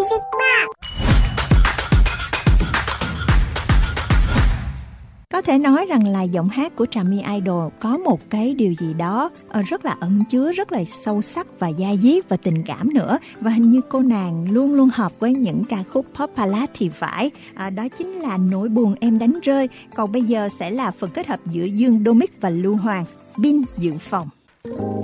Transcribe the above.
Music Box. Có thể nói rằng là giọng hát của Trà My Idol có một cái điều gì đó rất là ẩn chứa, rất là sâu sắc và da diết và tình cảm nữa. Và hình như cô nàng luôn luôn hợp với những ca khúc pop ballad thì phải. Đó chính là Nỗi buồn em đánh rơi. Còn bây giờ sẽ là phần kết hợp giữa Dương Đô Mích và Lưu Hoàng, Bin dự phòng.